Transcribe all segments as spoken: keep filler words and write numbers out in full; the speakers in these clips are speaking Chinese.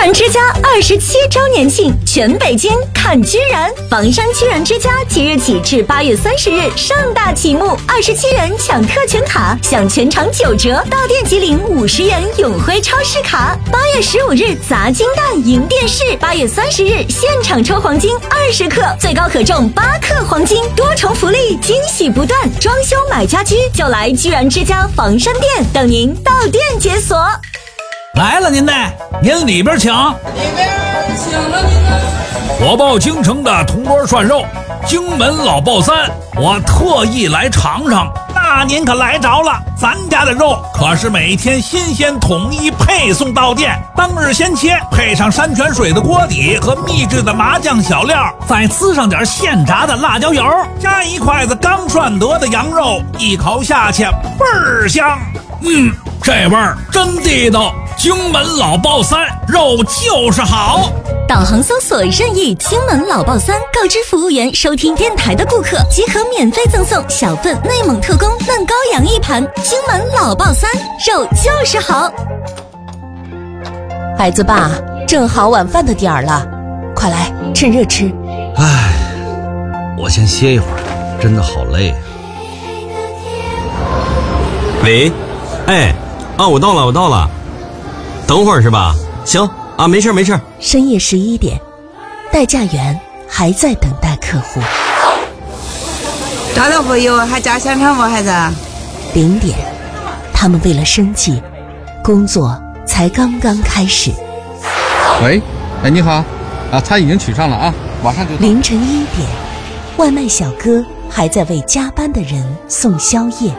然之家二十七周年庆，全北京看居然！房山居然之家即日起至八月三十日盛大启幕，二十七元抢特权卡，享全场九折，到店即领五十元永辉超市卡。八月十五日砸金蛋赢电视，八月三十日现场抽黄金二十克，最高可中八克黄金，多重福利，惊喜不断。装修买家居就来居然之家房山店，等您到店解锁。 来了您呢，您里边请。 里边请了您呢。 火爆京城的铜锅涮肉，荆门老爆三，我特意来尝尝。那您可来着了，咱家的肉可是每天新鲜统一配送到店，当日先切，配上山泉水的锅底和秘制的麻酱小料，再滋上点现炸的辣椒油，加一筷子刚涮得的羊肉，一口下去倍儿香。嗯，这味儿真地道。荆门老爆三，肉就是好。 导航搜索任意荆门老爆三，告知服务员收听电台的顾客即可免费赠送小份内蒙特供嫩羔羊一盘。荆门老爆三，肉就是好。 孩子爸，正好晚饭的点儿了，快来趁热吃。 唉，我先歇一会儿，真的好累啊。 喂，哎，啊，我到了，我到了。等会儿是吧？行啊，没事没事。 深夜十一点，代驾员还在等待客户。 炸豆腐有还加香肠不孩子？ 零点，他们为了生计，工作才刚刚开始。 喂，哎，你好，啊，餐已经取上了啊，马上就到。 凌晨一点，外卖小哥还在为加班的人送宵夜。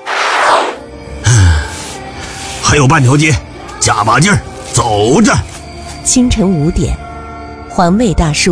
还有半条街。加把劲儿，走着。 清晨五点，环卫大叔